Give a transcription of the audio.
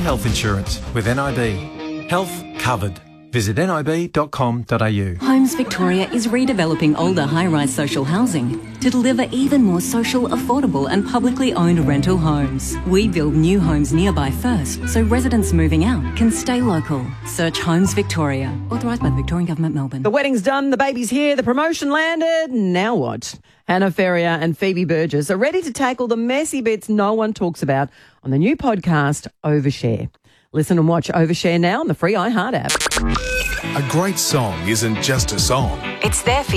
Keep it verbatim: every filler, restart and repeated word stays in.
health insurance with N I B. Health covered. Visit nib dot com dot a u. Homes Victoria is redeveloping older high-rise social housing to deliver even more social, affordable and publicly owned rental homes. We build new homes nearby first, so residents moving out can stay local. Search Homes Victoria. Authorised by the Victorian Government, Melbourne. The wedding's done, the baby's here, the promotion landed. Now what? Hannah Ferrier and Phoebe Burgess are ready to tackle the messy bits no one talks about on the new podcast, Overshare. Listen and watch Overshare now on the free iHeart app. A great song isn't just a song. It's there for